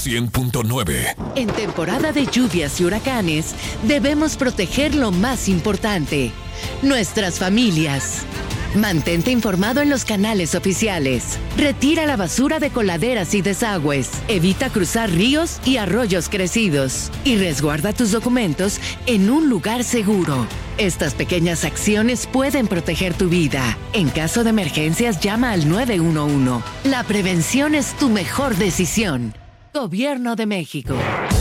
100.9. En temporada de lluvias y huracanes, debemos proteger lo más importante, nuestras familias. Mantente informado en los canales oficiales. Retira la basura de coladeras y desagües. Evita cruzar ríos y arroyos crecidos. Y resguarda tus documentos en un lugar seguro. Estas pequeñas acciones pueden proteger tu vida. En caso de emergencias, llama al 911. La prevención es tu mejor decisión. Gobierno de México.